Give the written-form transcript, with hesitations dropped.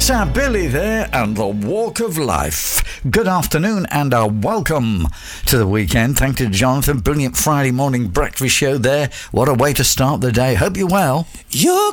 Billy there and the Walk of Life. Good afternoon and welcome to the weekend. Thank you to Jonathan. Brilliant Friday morning breakfast show there. What a way to start the day. Hope you're well. You're